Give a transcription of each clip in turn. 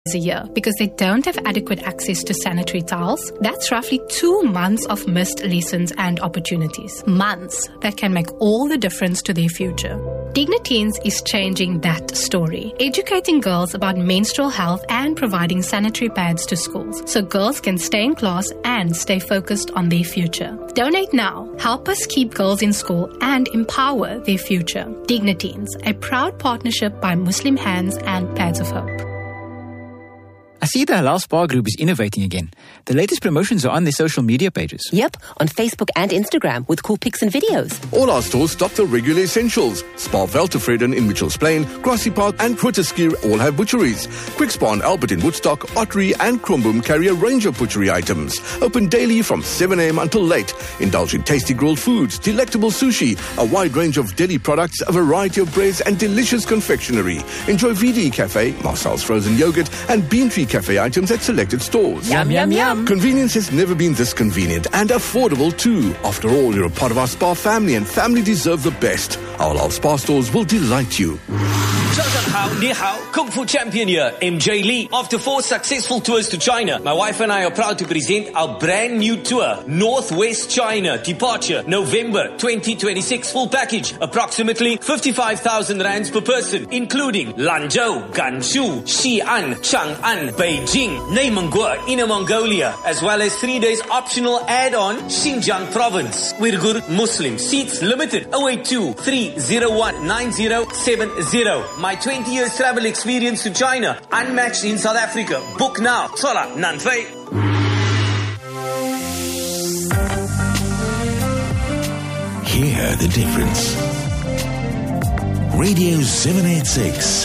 a year because they don't have adequate access to sanitary towels. That's roughly 2 months of missed lessons and opportunities. Months that can make all the difference to their future. Dignateens is changing that story, educating girls about menstrual health and providing sanitary pads to schools so girls can stay in class and stay focused on their future. Donate now. Help us keep girls in school and empower their future. Dignateens, a proud partnership by Muslim Hands and Pads of Hope. I see the Halal Spa Group is innovating again. The latest promotions are on their social media pages. Yep, on Facebook and Instagram with cool pics and videos. All our stores stock the regular essentials. Spa Veltevreden in Mitchells Plain, Grassy Park and Grooteskier all have butcheries. Quick Spa and Albert in Woodstock, Ottery and Kromboom carry a range of butchery items. Open daily from 7 a.m. until late. Indulge in tasty grilled foods, delectable sushi, a wide range of deli products, a variety of breads and delicious confectionery. Enjoy VD Cafe, Marcel's frozen yogurt and Bean Tree Cafe items at selected stores. Yum, yum, yum. Convenience has never been this convenient and affordable too. After all, you're a part of our spa family and family deserve the best. Our Halal Spa stores will delight you. 早上好，你好, Kung Fu champion here, MJ Lee. After 4 successful tours to China, my wife and I are proud to present our brand new tour, Northwest China, departure November 2026, full package, approximately 55,000 rands per person, including Lanzhou, Gansu, Xi'an, Chang'an, Beijing,内蒙古, Inner Mongolia, as well as 3 days optional add-on, Xinjiang province. Uyghur Muslim, seats limited, 082-301-9070. My 20 years travel experience to China, unmatched in South Africa. Book now. Sola Nanfei. Hear the difference. Radio 786.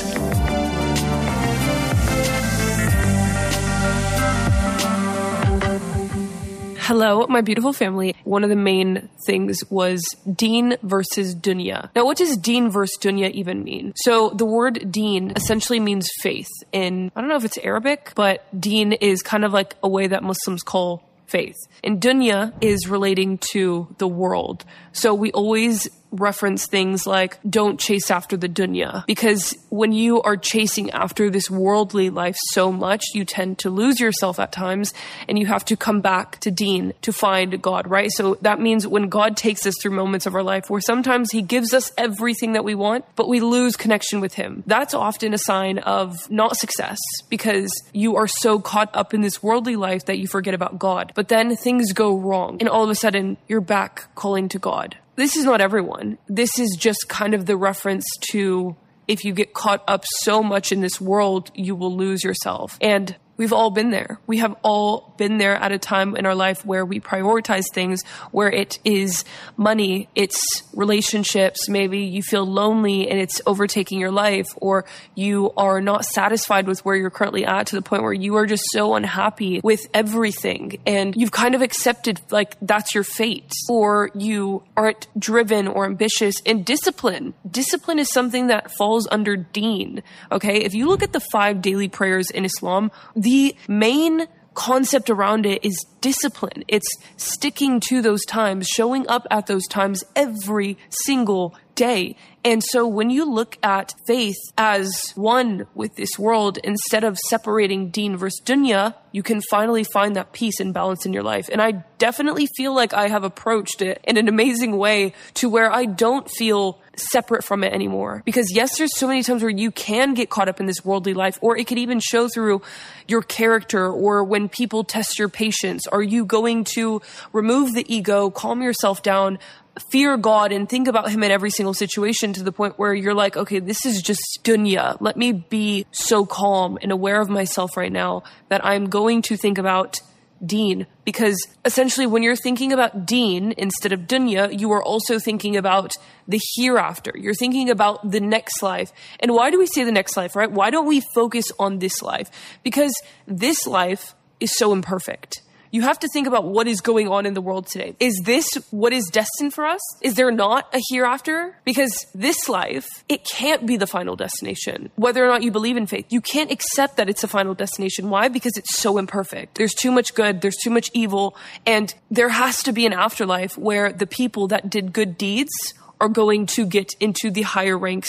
Hello, my beautiful family. One of the main things was deen versus dunya. Now, what does deen versus dunya even mean? So the word deen essentially means faith. In, I don't know if it's Arabic, but deen is kind of like a way that Muslims call faith. And dunya is relating to the world. So we always reference things like don't chase after the dunya, because when you are chasing after this worldly life so much, you tend to lose yourself at times, and you have to come back to deen to find God, right? So that means when God takes us through moments of our life where sometimes he gives us everything that we want, but we lose connection with him, that's often a sign of not success, because you are so caught up in this worldly life that you forget about God. But then things go wrong, and all of a sudden you're back calling to God. This is not everyone. This is just kind of the reference to if you get caught up so much in this world, you will lose yourself. And we've all been there. We have all been there at a time in our life where we prioritize things, where it is money, it's relationships, maybe you feel lonely and it's overtaking your life, or you are not satisfied with where you're currently at to the point where you are just so unhappy with everything and you've kind of accepted like that's your fate, or you aren't driven or ambitious. And discipline is something that falls under deen, okay? If you look at the 5 daily prayers in Islam, the main concept around it is discipline. It's sticking to those times, showing up at those times every single day. And so when you look at faith as one with this world, instead of separating deen versus dunya, you can finally find that peace and balance in your life. And I definitely feel like I have approached it in an amazing way to where I don't feel separate from it anymore. Because yes, there's so many times where you can get caught up in this worldly life, or it could even show through your character, or when people test your patience. Are you going to remove the ego, calm yourself down, fear God, and think about him in every single situation to the point where you're like, okay, this is just dunya. Let me be so calm and aware of myself right now that I'm going to think about deen. Because essentially when you're thinking about deen instead of dunya, you are also thinking about the hereafter. You're thinking about the next life. And why do we say the next life, right? Why don't we focus on this life? Because this life is so imperfect. You have to think about what is going on in the world today. Is this what is destined for us? Is there not a hereafter? Because this life, it can't be the final destination. Whether or not you believe in faith, you can't accept that it's a final destination. Why? Because it's so imperfect. There's too much good, there's too much evil, and there has to be an afterlife where the people that did good deeds are going to get into the higher ranks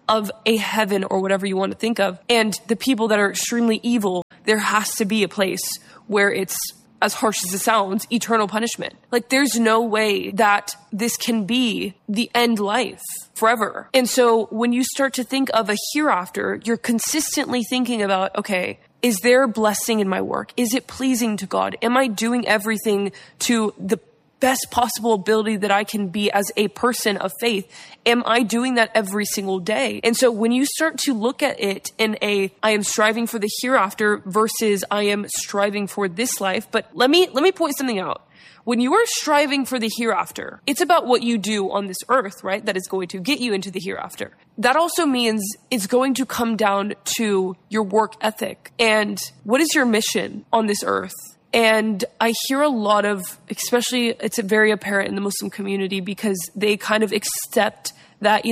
of a heaven or whatever you want to think of. And the people that are extremely evil, there has to be a place where it's, as harsh as it sounds, eternal punishment. Like, there's no way that this can be the end life forever. And so when you start to think of a hereafter, you're consistently thinking about, okay, is there blessing in my work? Is it pleasing to God? Am I doing everything to the best possible ability that I can be as a person of faith? Am I doing that every single day? And so when you start to look at it in I am striving for the hereafter versus I am striving for this life. But let me point something out. When you are striving for the hereafter, it's about what you do on this earth, right? That is going to get you into the hereafter. That also means it's going to come down to your work ethic and what is your mission on this earth? And I hear a lot of, especially it's very apparent in the Muslim community because they kind of accept that,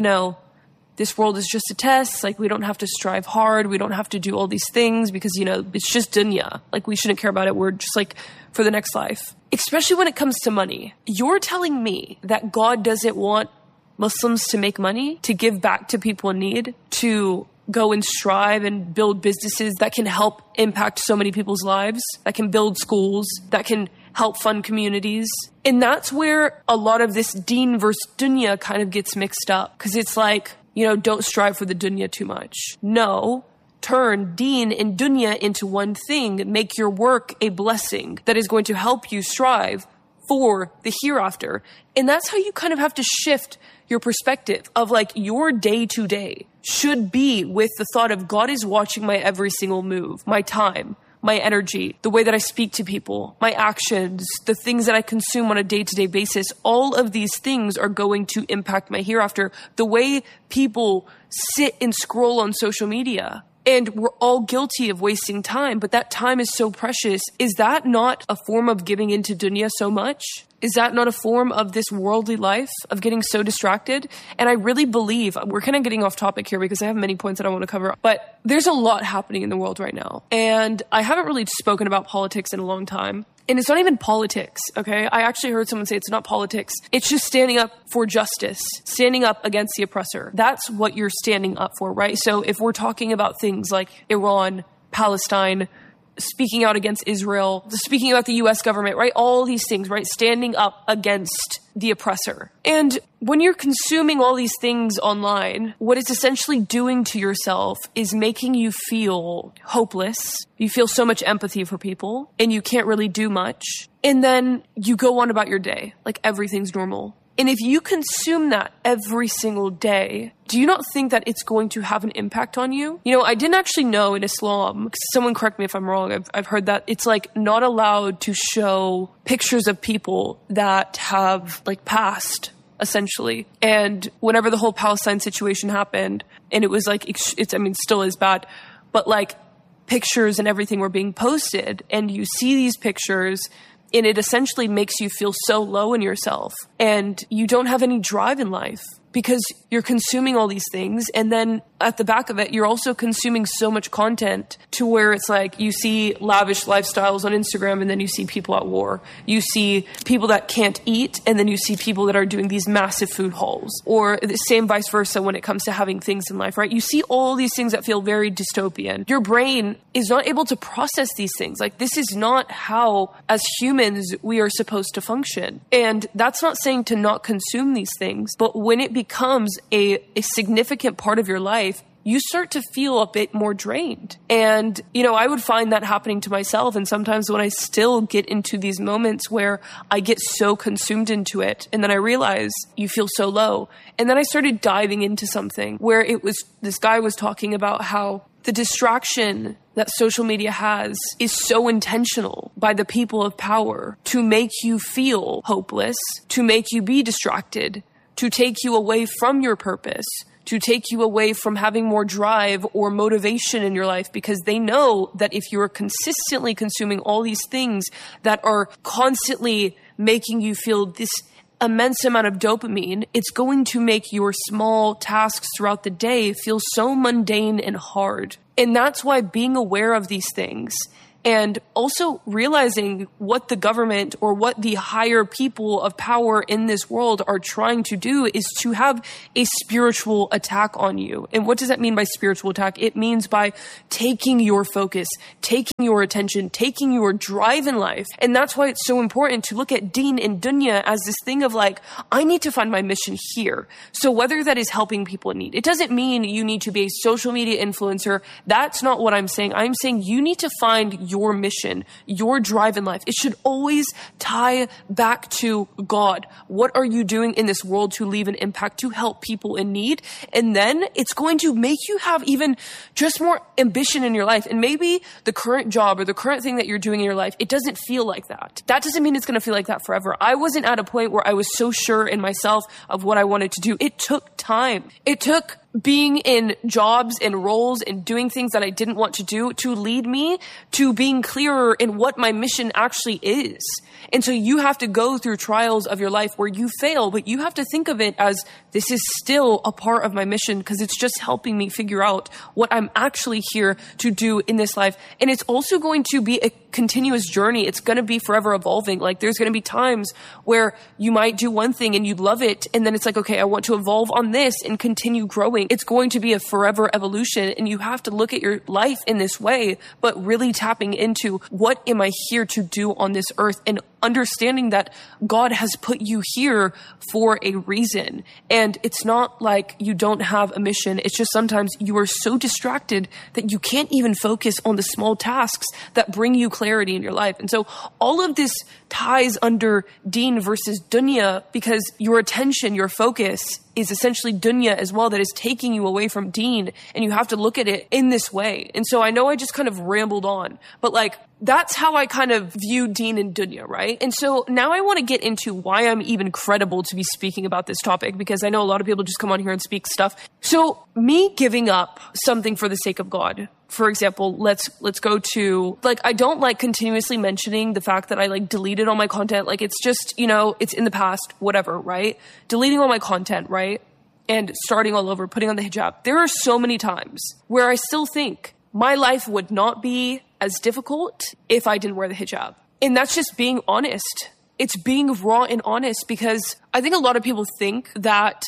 this world is just a test. Like, we don't have to strive hard. We don't have to do all these things because, it's just dunya. Like, we shouldn't care about it. We're just like for the next life. Especially when it comes to money. You're telling me that God doesn't want Muslims to make money, to give back to people in need, to go and strive and build businesses that can help impact so many people's lives, that can build schools, that can help fund communities. And that's where a lot of this deen versus dunya kind of gets mixed up. Because it's like, don't strive for the dunya too much. No, turn deen and dunya into one thing. Make your work a blessing that is going to help you strive for the hereafter. And that's how you kind of have to shift your perspective of like your day to day should be with the thought of God is watching my every single move, my time, my energy, the way that I speak to people, my actions, the things that I consume on a day-to-day basis. All of these things are going to impact my hereafter. The way people sit and scroll on social media. And we're all guilty of wasting time, but that time is so precious. Is that not a form of giving into dunya so much? Is that not a form of this worldly life, of getting so distracted? And I really believe, we're kind of getting off topic here because I have many points that I want to cover, but there's a lot happening in the world right now. And I haven't really spoken about politics in a long time. And it's not even politics, okay? I actually heard someone say it's not politics. It's just standing up for justice, standing up against the oppressor. That's what you're standing up for, right? So if we're talking about things like Iran, Palestine, speaking out against Israel, speaking about the US government, right? All these things, right? Standing up against the oppressor. And when you're consuming all these things online, what it's essentially doing to yourself is making you feel hopeless. You feel so much empathy for people and you can't really do much. And then you go on about your day like everything's normal. And if you consume that every single day, do you not think that it's going to have an impact on you? I didn't actually know in Islam, someone correct me if I'm wrong, I've heard that it's like not allowed to show pictures of people that have like passed, essentially. And whenever the whole Palestine situation happened, and it was like, still is bad, but like pictures and everything were being posted, and you see these pictures, and it essentially makes you feel so low in yourself and you don't have any drive in life because you're consuming all these things. And then at the back of it, you're also consuming so much content to where it's like you see lavish lifestyles on Instagram and then you see people at war. You see people that can't eat and then you see people that are doing these massive food hauls, or the same vice versa when it comes to having things in life, right? You see all these things that feel very dystopian. Your brain is not able to process these things. Like, this is not how, as humans, we are supposed to function. And that's not saying to not consume these things, but when it becomes a significant part of your life, you start to feel a bit more drained. And, I would find that happening to myself. And sometimes when I still get into these moments where I get so consumed into it, and then I realize you feel so low. And then I started diving into something where this guy was talking about how the distraction that social media has is so intentional by the people of power to make you feel hopeless, to make you be distracted, to take you away from your purpose, to take you away from having more drive or motivation in your life, because they know that if you are consistently consuming all these things that are constantly making you feel this immense amount of dopamine, it's going to make your small tasks throughout the day feel so mundane and hard. And that's why being aware of these things And also realizing what the government or what the higher people of power in this world are trying to do is to have a spiritual attack on you. And what does that mean by spiritual attack? It means by taking your focus, taking your attention, taking your drive in life. And that's why it's so important to look at Deen and Dunya as this thing of like, I need to find my mission here. So whether that is helping people in need, it doesn't mean you need to be a social media influencer. That's not what I'm saying. I'm saying you need to find your mission, your drive in life. It should always tie back to God. What are you doing in this world to leave an impact, to help people in need? And then it's going to make you have even just more ambition in your life. And maybe the current job or the current thing that you're doing in your life, it doesn't feel like that. That doesn't mean it's going to feel like that forever. I wasn't at a point where I was so sure in myself of what I wanted to do. It took time. It took being in jobs and roles and doing things that I didn't want to do to lead me to being clearer in what my mission actually is. And so you have to go through trials of your life where you fail, but you have to think of it as this is still a part of my mission because it's just helping me figure out what I'm actually here to do in this life. And it's also going to be a continuous journey. It's going to be forever evolving. Like there's going to be times where you might do one thing and you love it. And then it's like, okay, I want to evolve on this and continue growing. It's going to be a forever evolution. And you have to look at your life in this way, but really tapping into what am I here to do on this earth and understanding that God has put you here for a reason. And it's not like you don't have a mission. It's just sometimes you are so distracted that you can't even focus on the small tasks that bring you clarity in your life. And so all of this ties under Deen versus Dunya because your attention, your focus is essentially dunya as well, that is taking you away from Deen, and you have to look at it in this way. And so I know I just kind of rambled on, but like that's how I kind of view Deen and Dunya, right? And so now I want to get into why I'm even credible to be speaking about this topic, because I know a lot of people just come on here and speak stuff. So me giving up something for the sake of God, for example, let's go to, like, I don't like continuously mentioning the fact that I like deleted all my content. Like it's just, you know, it's in the past, whatever, right? Deleting all my content, right? And starting all over, putting on the hijab. There are so many times where I still think my life would not be as difficult if I didn't wear the hijab. And that's just being honest. It's being raw and honest, because I think a lot of people think that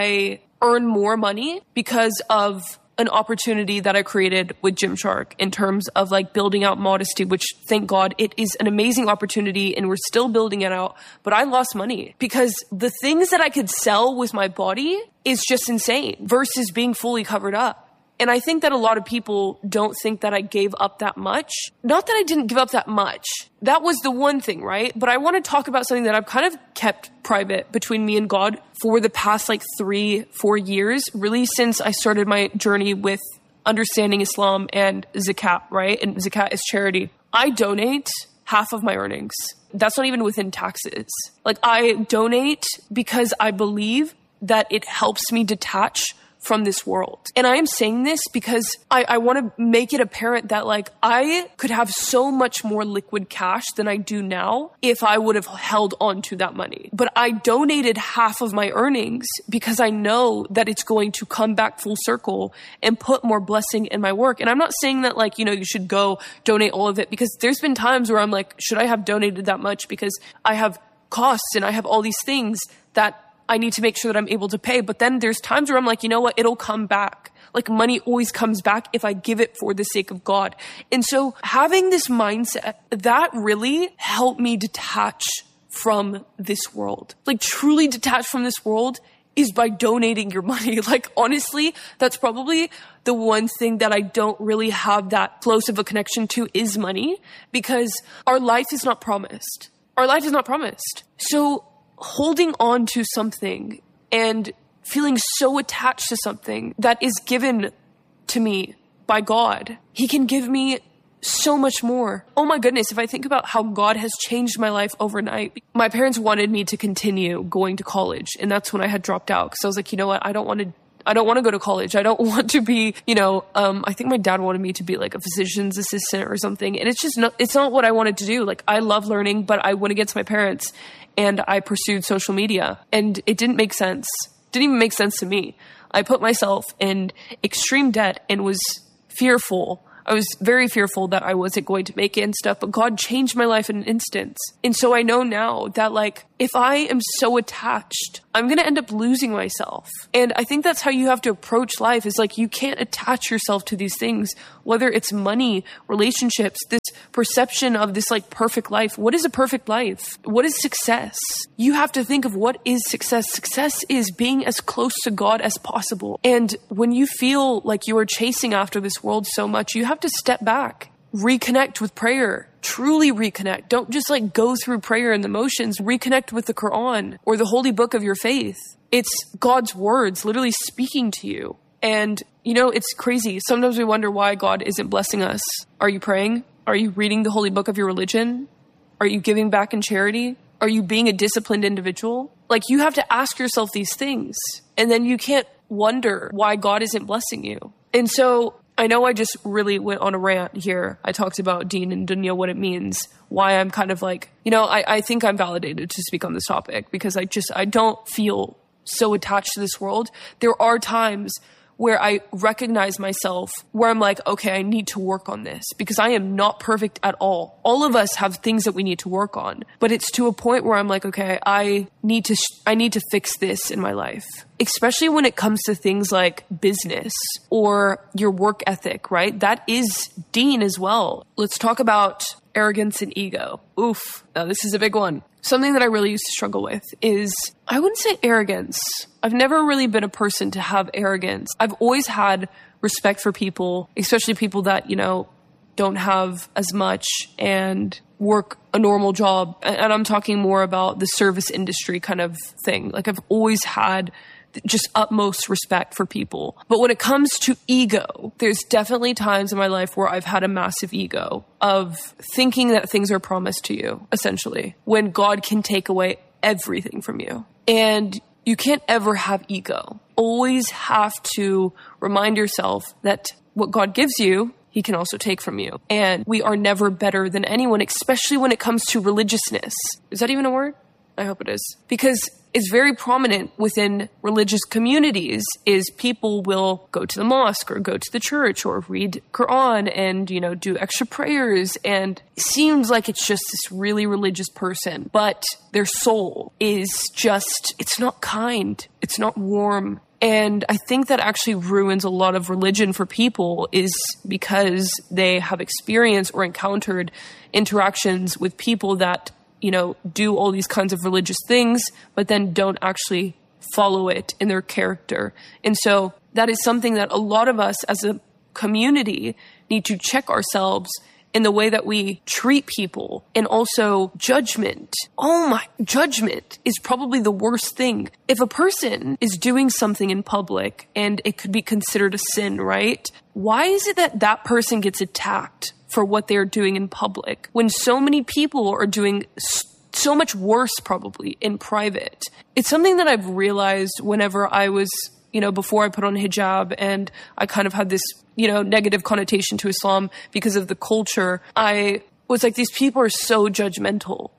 I earn more money because of an opportunity that I created with Gymshark in terms of like building out Modesty, which thank God it is an amazing opportunity and we're still building it out. But I lost money because the things that I could sell with my body is just insane versus being fully covered up. And I think that a lot of people don't think that I gave up that much. Not that I didn't give up that much. That was the one thing, right? But I want to talk about something that I've kind of kept private between me and God for the past like 3-4 years, really since I started my journey with understanding Islam and zakat, right? And zakat is charity. I donate half of my earnings. That's not even within taxes. Like I donate because I believe that it helps me detach from this world. And I am saying this because I want to make it apparent that like I could have so much more liquid cash than I do now if I would have held on to that money. But I donated half of my earnings because I know that it's going to come back full circle and put more blessing in my work. And I'm not saying that like, you know, you should go donate all of it, because there's been times where I'm like, should I have donated that much? Because I have costs and I have all these things that I need to make sure that I'm able to pay. But then there's times where I'm like, you know what? It'll come back. Like money always comes back if I give it for the sake of God. And so having this mindset, that really helped me detach from this world. Like truly detach from this world is by donating your money. Like honestly, that's probably the one thing that I don't really have that close of a connection to is money, because our life is not promised. Our life is not promised. So holding on to something and feeling so attached to something that is given to me by God, He can give me so much more. Oh my goodness, if I think about how God has changed my life overnight. My parents wanted me to continue going to college, and that's when I had dropped out, because I was like, you know what, I don't want to go to college. I don't want to be, you know, I think my dad wanted me to be like a physician's assistant or something. And it's not what I wanted to do. Like I love learning, but I went against my parents and I pursued social media, and it didn't make sense. Didn't even make sense to me. I put myself in extreme debt and was fearful. I was very fearful that I wasn't going to make it and stuff, but God changed my life in an instant. And so I know now that like, if I am so attached, I'm going to end up losing myself. And I think that's how you have to approach life, is like, you can't attach yourself to these things, whether it's money, relationships, this perception of this like perfect life. What is a perfect life? What is success? You have to think of what is success. Success is being as close to God as possible. And when you feel like you are chasing after this world so much, you have to step back, reconnect with prayer, truly reconnect. Don't just like go through prayer and the motions. Reconnect with the Quran or the holy book of your faith. It's God's words literally speaking to you. And you know, it's crazy. Sometimes we wonder why God isn't blessing us. Are you praying? Are you reading the holy book of your religion? Are you giving back in charity? Are you being a disciplined individual? Like, you have to ask yourself these things, and then you can't wonder why God isn't blessing you. And so I know I just really went on a rant here. I talked about Deen and Dunya, what it means, why I'm kind of like, you know, I think I'm validated to speak on this topic because I don't feel so attached to this world. There are times where I recognize myself, where I'm like, okay, I need to work on this because I am not perfect at all. All of us have things that we need to work on, but it's to a point where I'm like, okay, I need to fix this in my life, especially when it comes to things like business or your work ethic, right? That is Deen as well. Let's talk about arrogance and ego. Oof. Now this is a big one. Something that I really used to struggle with is, I wouldn't say arrogance. I've never really been a person to have arrogance. I've always had respect for people, especially people that, you know, don't have as much and work a normal job. And I'm talking more about the service industry kind of thing. Like, I've always had just utmost respect for people. But when it comes to ego, there's definitely times in my life where I've had a massive ego of thinking that things are promised to you, essentially, when God can take away everything from you. And you can't ever have ego. Always have to remind yourself that what God gives you, He can also take from you. And we are never better than anyone, especially when it comes to religiousness. Is that even a word? I hope it is. Because it's very prominent within religious communities is people will go to the mosque or go to the church or read Quran and, you know, do extra prayers. And it seems like it's just this really religious person, but their soul is just, it's not kind. It's not warm. And I think that actually ruins a lot of religion for people, is because they have experienced or encountered interactions with people that, you know, do all these kinds of religious things, but then don't actually follow it in their character. And so that is something that a lot of us as a community need to check ourselves in the way that we treat people, and also judgment. Judgment is probably the worst thing. If a person is doing something in public and it could be considered a sin, right? Why is it that that person gets attacked for what they're doing in public when so many people are doing so much worse probably in private? It's something that I've realized whenever I was, you know, before I put on hijab and I kind of had this, you know, negative connotation to Islam because of the culture. I was like, these people are so judgmental,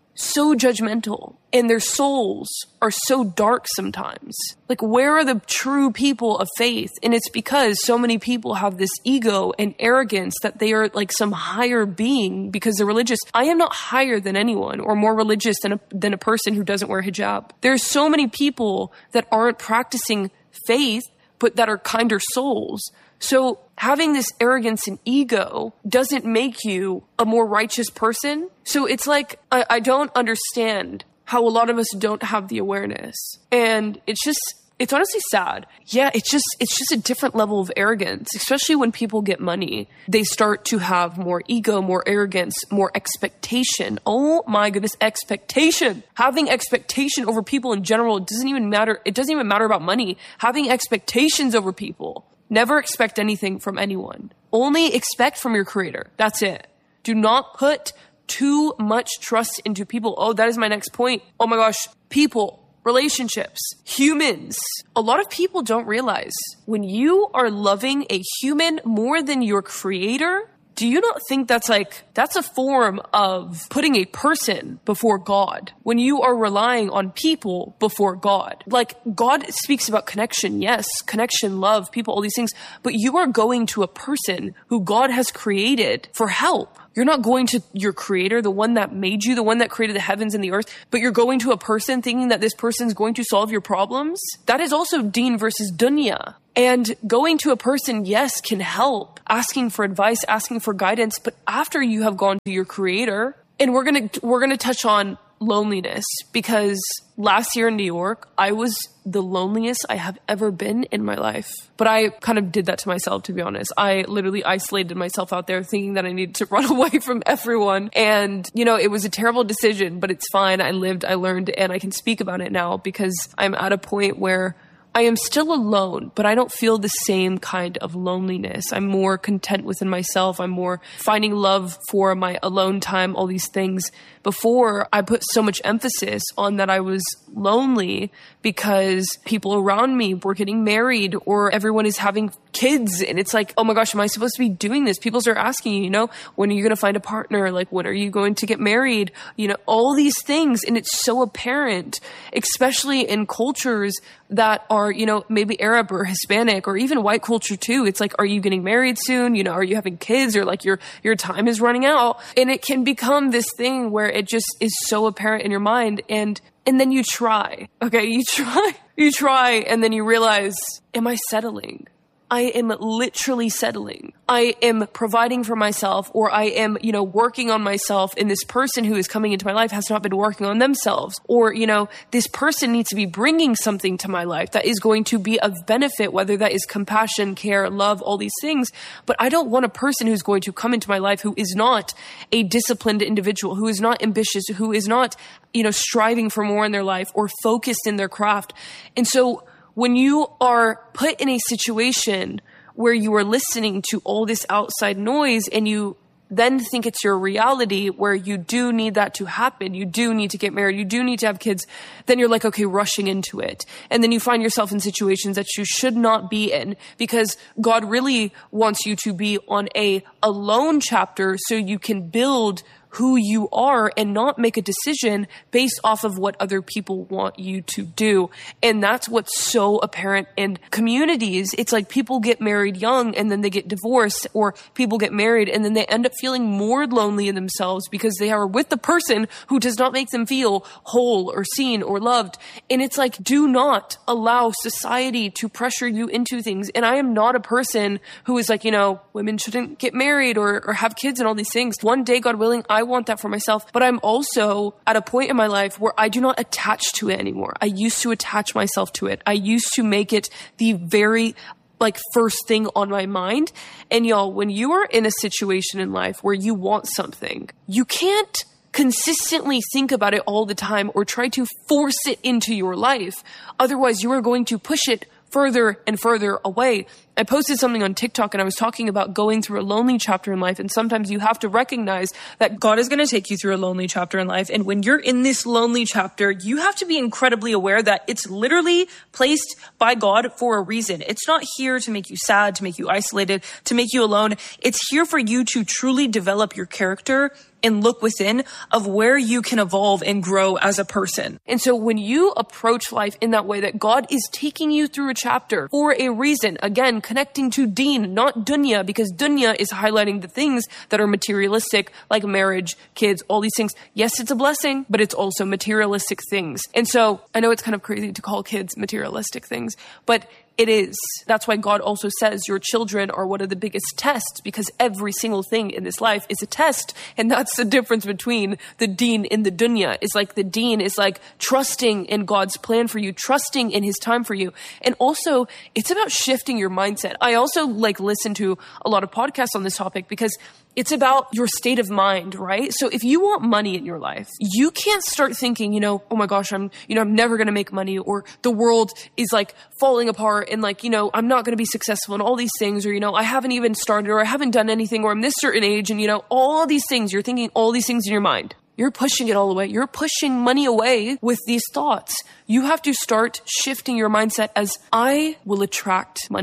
and their souls are so dark sometimes. Like, where are the true people of faith? And it's because so many people have this ego and arrogance that they are like some higher being because they're religious. I am not higher than anyone or more religious than a person who doesn't wear hijab. There's so many people that aren't practicing faith, but that are kinder souls. So having this arrogance and ego doesn't make you a more righteous person. So it's like, I don't understand how a lot of us don't have the awareness. And it's honestly sad. Yeah, it's just a different level of arrogance, especially when people get money. They start to have more ego, more arrogance, more expectation. Oh my goodness, expectation. Having expectation over people in general, it doesn't even matter. It doesn't even matter about money. Having expectations over people. Never expect anything from anyone. Only expect from your creator. That's it. Do not put too much trust into people. Oh, that is my next point. Oh my gosh, people. Relationships, humans. A lot of people don't realize when you are loving a human more than your creator, do you not think that's a form of putting a person before God when you are relying on people before God? Like, God speaks about connection, yes, connection, love, people, all these things, but you are going to a person who God has created for help. You're not going to your creator, the one that made you, the one that created the heavens and the earth, but you're going to a person thinking that this person's going to solve your problems. That is also deen versus dunya. And going to a person, yes, can help, asking for advice, asking for guidance, but after you have gone to your creator, and we're going to touch on loneliness, because last year in New York, I was the loneliest I have ever been in my life. But I kind of did that to myself, to be honest. I literally isolated myself out there thinking that I needed to run away from everyone. And, it was a terrible decision, but it's fine. I lived, I learned, and I can speak about it now because I'm at a point where I am still alone, but I don't feel the same kind of loneliness. I'm more content within myself. I'm more finding love for my alone time, all these things. Before, I put so much emphasis on that I was lonely because people around me were getting married or everyone is having kids. And it's like, oh my gosh, am I supposed to be doing this? People start asking, when are you going to find a partner? Like, when are you going to get married? All these things. And it's so apparent, especially in cultures that are, maybe Arab or Hispanic or even white culture too. It's like, are you getting married soon? Are you having kids, or like your time is running out? And it can become this thing where it just is so apparent in your mind. And then you try, okay? You try, and then you realize, am I settling? I am literally settling. I am providing for myself, or I am, working on myself, and this person who is coming into my life has not been working on themselves. Or, this person needs to be bringing something to my life that is going to be of benefit, whether that is compassion, care, love, all these things. But I don't want a person who's going to come into my life who is not a disciplined individual, who is not ambitious, who is not, striving for more in their life or focused in their craft. And so when you are put in a situation where you are listening to all this outside noise and you then think it's your reality, where you do need that to happen, you do need to get married, you do need to have kids, then you're like, okay, rushing into it. And then you find yourself in situations that you should not be in, because God really wants you to be on a alone chapter so you can build who you are and not make a decision based off of what other people want you to do. And that's what's so apparent in communities. It's like people get married young and then they get divorced, or people get married and then they end up feeling more lonely in themselves because they are with the person who does not make them feel whole or seen or loved. And it's like, do not allow society to pressure you into things. And I am not a person who is like, women shouldn't get married or have kids and all these things. One day, God willing, I want that for myself, but I'm also at a point in my life where I do not attach to it anymore. I used to attach myself to it. I used to make it the very first thing on my mind. And y'all, when you are in a situation in life where you want something, you can't consistently think about it all the time or try to force it into your life. Otherwise, you are going to push it further and further away. I posted something on TikTok and I was talking about going through a lonely chapter in life. And sometimes you have to recognize that God is going to take you through a lonely chapter in life. And when you're in this lonely chapter, you have to be incredibly aware that it's literally placed by God for a reason. It's not here to make you sad, to make you isolated, to make you alone. It's here for you to truly develop your character and look within of where you can evolve and grow as a person. And so when you approach life in that way, that God is taking you through a chapter for a reason, again, connecting to deen, not dunya, because dunya is highlighting the things that are materialistic, like marriage, kids, all these things. Yes, it's a blessing, but it's also materialistic things. And so I know it's kind of crazy to call kids materialistic things, but it is. That's why God also says your children are one of the biggest tests, because every single thing in this life is a test. And that's the difference between the deen and the dunya. It's like the deen is like trusting in God's plan for you, trusting in his time for you. And also it's about shifting your mindset. I also listen to a lot of podcasts on this topic because it's about your state of mind, right? So if you want money in your life, you can't start thinking, oh my gosh, I'm never going to make money, or the world is falling apart and I'm not going to be successful in all these things, or, I haven't even started, or I haven't done anything, or I'm this certain age. And, all these things, you're thinking all these things in your mind. You're pushing it all away. You're pushing money away with these thoughts. You have to start shifting your mindset as I will attract money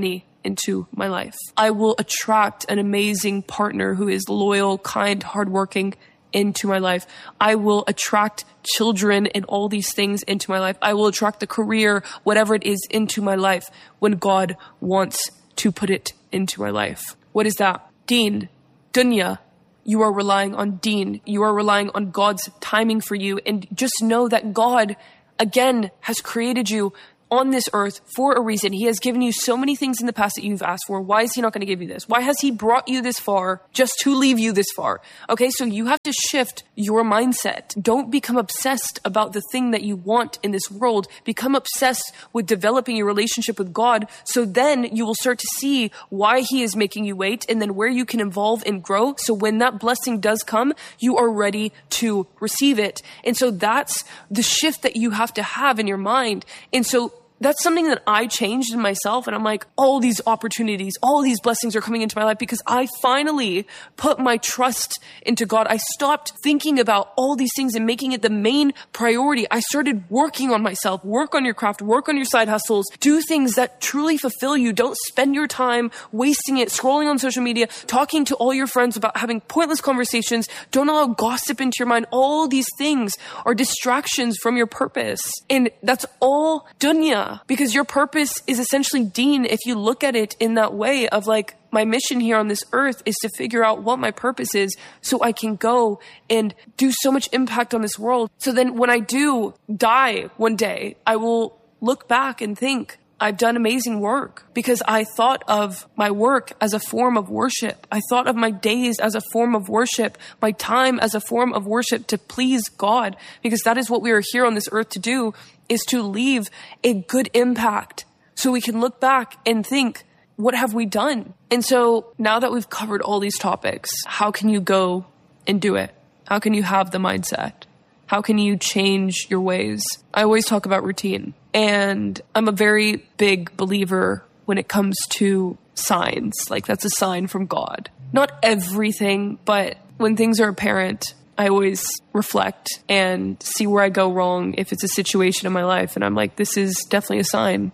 into my life. I will attract an amazing partner who is loyal, kind, hardworking into my life. I will attract children and all these things into my life. I will attract the career, whatever it is, into my life when God wants to put it into my life. What is that? Deen, dunya. You are relying on Deen. You are relying on God's timing for you. And just know that God, again, has created you on this earth for a reason. He has given you so many things in the past that you've asked for. Why is he not going to give you this? Why has he brought you this far just to leave you this far? Okay, so you have to shift your mindset. Don't become obsessed about the thing that you want in this world. Become obsessed with developing your relationship with God, so then you will start to see why he is making you wait and then where you can evolve and grow. So when that blessing does come, you are ready to receive it. And so that's the shift that you have to have in your mind. And so that's something that I changed in myself. And I'm like, all these opportunities, all these blessings are coming into my life because I finally put my trust into God. I stopped thinking about all these things and making it the main priority. I started working on myself. Work on your craft, work on your side hustles, do things that truly fulfill you. Don't spend your time wasting it, scrolling on social media, talking to all your friends about having pointless conversations. Don't allow gossip into your mind. All these things are distractions from your purpose. And that's all dunya. Because your purpose is essentially Deen if you look at it in that way of like, my mission here on this earth is to figure out what my purpose is so I can go and do so much impact on this world. So then when I do die one day, I will look back and think, I've done amazing work because I thought of my work as a form of worship. I thought of my days as a form of worship, my time as a form of worship to please God, because that is what we are here on this earth to do, is to leave a good impact so we can look back and think, what have we done? And so now that we've covered all these topics, how can you go and do it? How can you have the mindset? How can you change your ways? I always talk about routine. And I'm a very big believer when it comes to signs. Like, that's a sign from God. Not everything, but when things are apparent, I always reflect and see where I go wrong if it's a situation in my life. And I'm like, this is definitely a sign.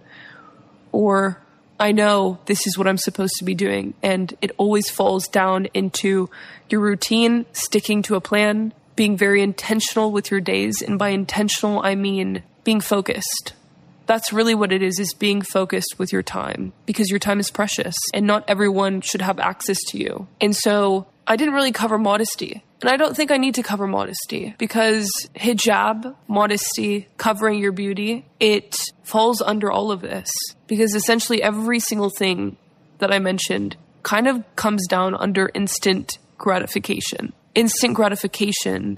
Or I know this is what I'm supposed to be doing. And it always falls down into your routine, sticking to a plan, being very intentional with your days. And by intentional, I mean being focused. That's really what it is being focused with your time, because your time is precious and not everyone should have access to you. And so I didn't really cover modesty. And I don't think I need to cover modesty because hijab, modesty, covering your beauty, it falls under all of this, because essentially every single thing that I mentioned kind of comes down under instant gratification. Instant gratification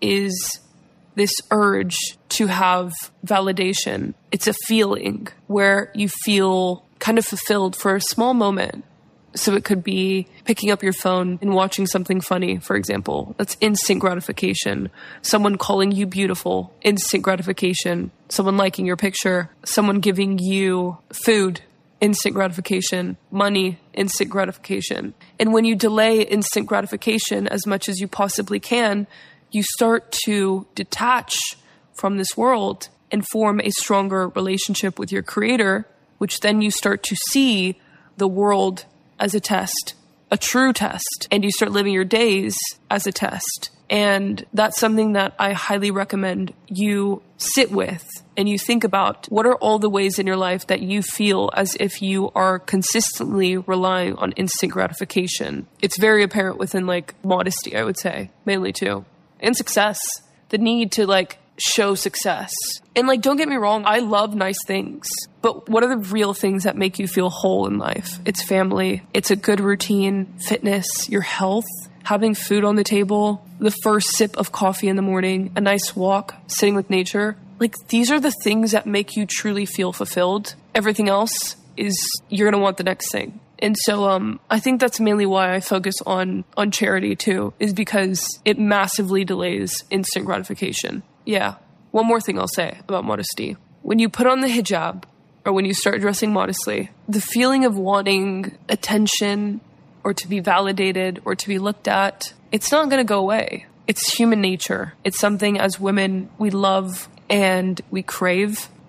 is this urge to have validation. It's a feeling where you feel kind of fulfilled for a small moment. So it could be picking up your phone and watching something funny, for example. That's instant gratification. Someone calling you beautiful, instant gratification. Someone liking your picture. Someone giving you food, instant gratification. Money, instant gratification. And when you delay instant gratification as much as you possibly can, you start to detach from this world and form a stronger relationship with your creator, which then you start to see the world as a test, a true test, and you start living your days as a test. And that's something that I highly recommend you sit with and you think about. What are all the ways in your life that you feel as if you are consistently relying on instant gratification? It's very apparent within like modesty, I would say, mainly too. And success, the need to like show success. And like, don't get me wrong, I love nice things, but what are the real things that make you feel whole in life? It's family, it's a good routine, fitness, your health, having food on the table, the first sip of coffee in the morning, a nice walk, sitting with nature. Like, these are the things that make you truly feel fulfilled. Everything else is, you're going to want the next thing. And so I think that's mainly why I focus on charity too, is because it massively delays instant gratification. Yeah. One more thing I'll say about modesty. When you put on the hijab, or when you start dressing modestly, the feeling of wanting attention or to be validated or to be looked at, it's not going to go away. It's human nature. It's something as women we love and we crave,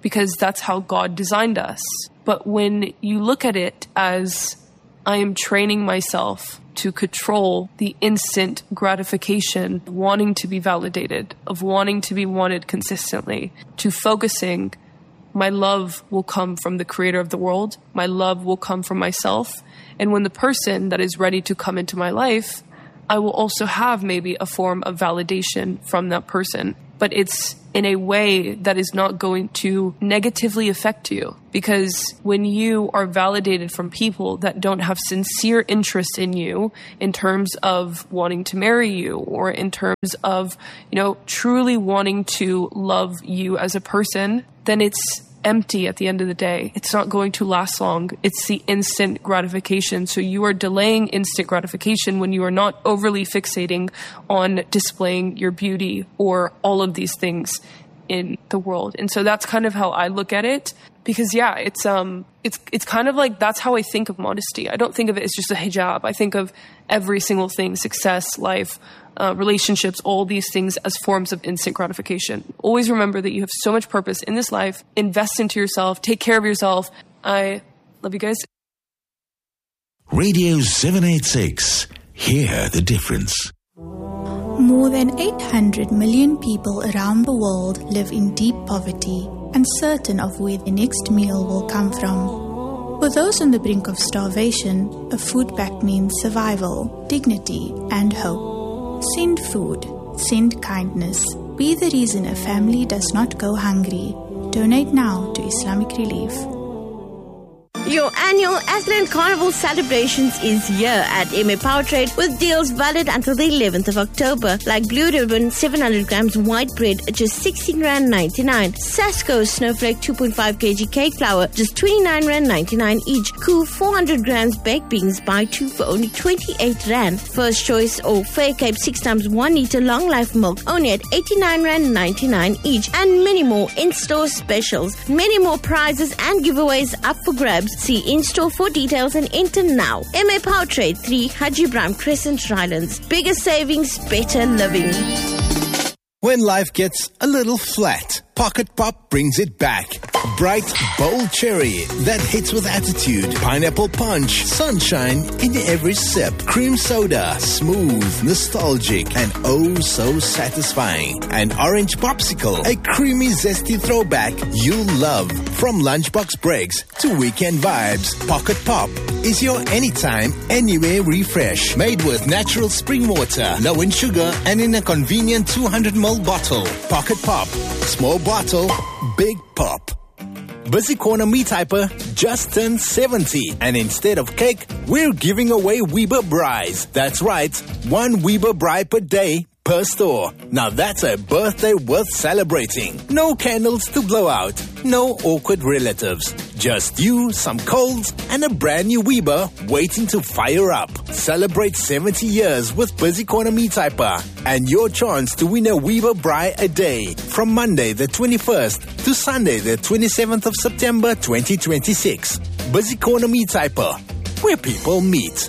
because that's how God designed us. But when you look at it as I am training myself to control the instant gratification, wanting to be validated, of wanting to be wanted consistently, to focusing, my love will come from the creator of the world. My love will come from myself. And when the person that is ready to come into my life, I will also have maybe a form of validation from that person. But it's in a way that is not going to negatively affect you. Because when you are validated from people that don't have sincere interest in you in terms of wanting to marry you, or in terms of, truly wanting to love you as a person, then it's empty at the end of the day. It's not going to last long. It's the instant gratification. So you are delaying instant gratification when you are not overly fixating on displaying your beauty or all of these things in the world. And so that's kind of how I look at it. Because it's kind of like, that's how I think of modesty. I don't think of it as just a hijab. I think of every single thing, success, life, relationships, all these things as forms of instant gratification. Always remember that you have so much purpose in this life. Invest into yourself. Take care of yourself. I love you guys. Radio 786. Hear the difference. More than 800 million people around the world live in deep poverty, uncertain of where the next meal will come from. For those on the brink of starvation, a food pact means survival, dignity, and hope. Send food. Send kindness. Be the reason a family does not go hungry. Donate now to Islamic Relief. Your annual Athlone Carnival celebrations is here at MA Powertrade with deals valid until the 11th of October, like Blue Ribbon 700 grams white bread at just R16.99. Sasko Snowflake 2.5 kg cake flour just R29.99 each. Koo 400 grams baked beans buy 2 for only R28. First Choice or Fair Cape 6 times 1 litre long life milk only at R89.99 each. And many more in-store specials, many more prizes and giveaways up for grabs. See in-store for details and enter now. MA Powertrade 3 Haji Ibrahim Crescent, Rylands. Bigger savings, better living. When life gets a little flat, Pocket Pop brings it back. Bright, bold cherry that hits with attitude. Pineapple punch, sunshine in every sip. Cream soda, smooth, nostalgic, and oh so satisfying. An orange popsicle, a creamy, zesty throwback you'll love. From lunchbox breaks to weekend vibes, Pocket Pop is your anytime, anywhere refresh. Made with natural spring water, low in sugar, and in a convenient 200ml bottle. Pocket Pop. Small bottle, big pop. Busy Corner Meat Hyper just turned 70. And instead of cake, we're giving away Weber Braais. That's right, 1 Weber Braai per day per store. Now that's a birthday worth celebrating. No candles to blow out. No awkward relatives. Just you, some coals, and a brand new Weber waiting to fire up. Celebrate 70 years with Busy Corner Meat Hyper and your chance to win a Weber Braai a day from Monday the 21st to Sunday the 27th of September 2026. Busy Corner Meat Hyper, where people meet.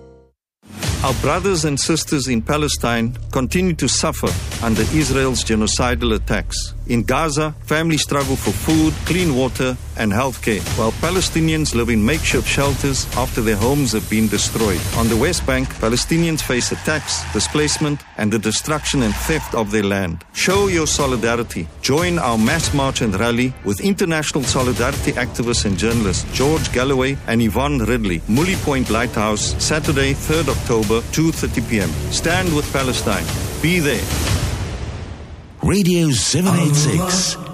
Our brothers and sisters in Palestine continue to suffer under Israel's genocidal attacks. In Gaza, families struggle for food, clean water, and health care, while Palestinians live in makeshift shelters after their homes have been destroyed. On the West Bank, Palestinians face attacks, displacement, and the destruction and theft of their land. Show your solidarity. Join our mass march and rally with international solidarity activists and journalists George Galloway and Yvonne Ridley. Mully Point Lighthouse, Saturday, 3rd October, 2:30 p.m. Stand with Palestine. Be there. Radio 786.